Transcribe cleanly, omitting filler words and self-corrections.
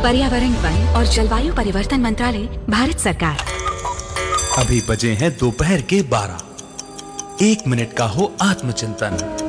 पर्यावरण, वन और जलवायु परिवर्तन मंत्रालय, भारत सरकार। अभी बजे हैं दोपहर के 12। 1 मिनट का हो आत्मचिंतन।